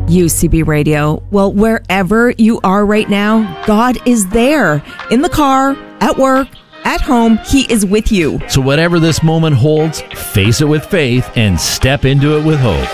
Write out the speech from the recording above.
UCB Radio. Well, wherever you are right now, God is there. In the car, at work, at home, He is with you. So whatever this moment holds, face it with faith and step into it with hope.